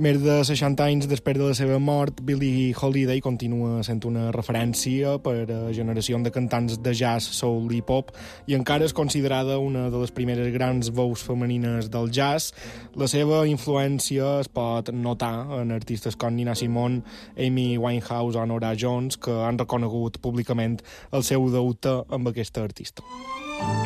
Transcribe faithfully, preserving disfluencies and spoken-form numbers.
Més de seixanta anys després de la seva mort, Billie Holiday continua sent una referència per a generacions de cantants de jazz, soul i pop i encara és considerada una de les primeres grans veus femenines del jazz. La seva influència es pot notar en artistes com Nina Simone, Amy Winehouse o Norah Jones, que han reconegut públicament el seu deute amb aquesta artista.